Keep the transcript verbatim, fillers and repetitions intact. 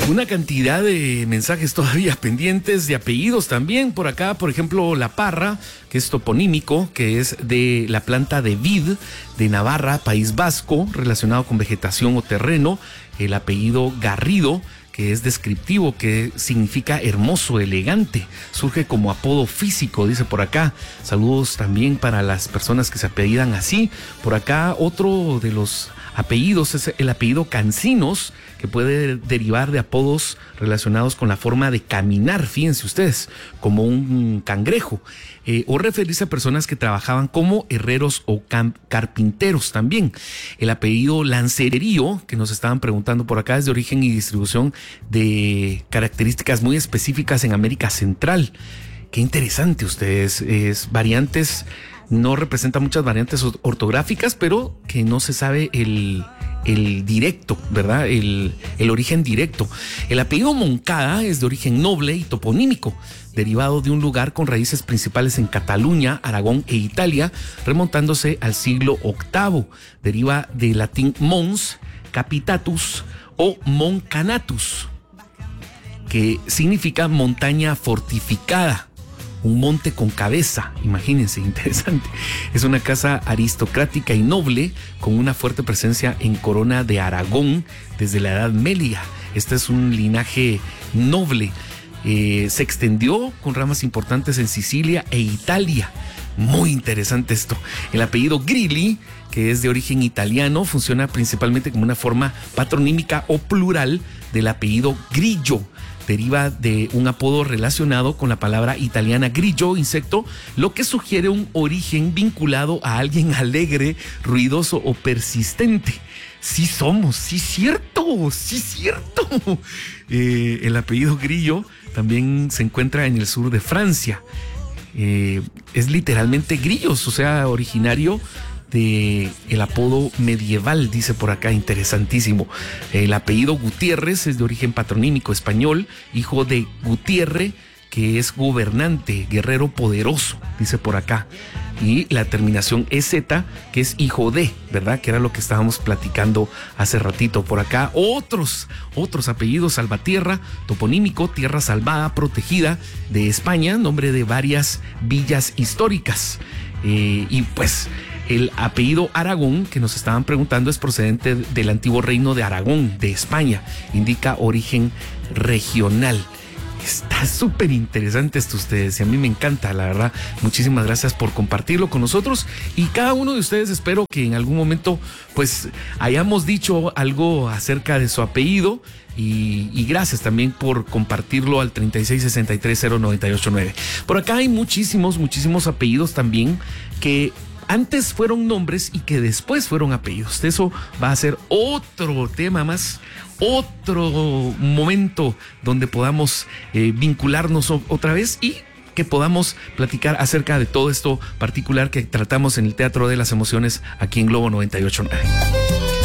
Una cantidad de mensajes todavía pendientes, de apellidos también. Por acá, por ejemplo, La Parra, que es toponímico, que es de la planta de vid de Navarra, País Vasco, relacionado con vegetación o terreno. El apellido Garrido, que es descriptivo, que significa hermoso, elegante. Surge como apodo físico, dice por acá. Saludos también para las personas que se apellidan así. Por acá, otro de los apellidos es el apellido Cancinos, que puede derivar de apodos relacionados con la forma de caminar, fíjense ustedes, como un cangrejo, eh, o referirse a personas que trabajaban como herreros o carpinteros también. El apellido Lancerío, que nos estaban preguntando por acá, es de origen y distribución de características muy específicas en América Central. Qué interesante ustedes, es variantes, no representa muchas variantes ortográficas, pero que no se sabe el... el directo, ¿verdad? El, el origen directo. El apellido Moncada es de origen noble y toponímico, derivado de un lugar con raíces principales en Cataluña, Aragón e Italia, remontándose al siglo octavo. Deriva del latín mons, capitatus o moncanatus, que significa montaña fortificada. Un monte con cabeza, imagínense, interesante. Es una casa aristocrática y noble con una fuerte presencia en Corona de Aragón desde la Edad Media. Este es un linaje noble. Eh, se extendió con ramas importantes en Sicilia e Italia. Muy interesante esto. El apellido Grilli, que es de origen italiano, funciona principalmente como una forma patronímica o plural del apellido Grillo. Deriva de un apodo relacionado con la palabra italiana grillo, insecto, lo que sugiere un origen vinculado a alguien alegre, ruidoso o persistente. Sí somos, sí cierto, sí cierto. Eh, el apellido Grillo también se encuentra en el sur de Francia. Eh, es literalmente grillos, o sea, originario de el apodo medieval, dice por acá, interesantísimo. El apellido Gutiérrez es de origen patronímico español, hijo de Gutiérrez, que es gobernante, guerrero poderoso, dice por acá. Y la terminación E Z, que es hijo de, ¿verdad? Que era lo que estábamos platicando hace ratito. Por acá, otros, otros apellidos: Salvatierra, toponímico, tierra salvada, protegida de España, nombre de varias villas históricas. Eh, y pues el apellido Aragón, que nos estaban preguntando, es procedente del antiguo reino de Aragón, de España. Indica origen regional. Está súper interesante esto ustedes y a mí me encanta, la verdad. Muchísimas gracias por compartirlo con nosotros y cada uno de ustedes espero que en algún momento pues hayamos dicho algo acerca de su apellido y, y gracias también por compartirlo al treinta y seis sesenta y tres cero noventa y ocho nueve. Por acá hay muchísimos, muchísimos apellidos también que antes fueron nombres y que después fueron apellidos. Eso va a ser otro tema más, otro momento donde podamos eh, vincularnos otra vez y que podamos platicar acerca de todo esto particular que tratamos en el Teatro de las Emociones aquí en Globo noventa y ocho nueve.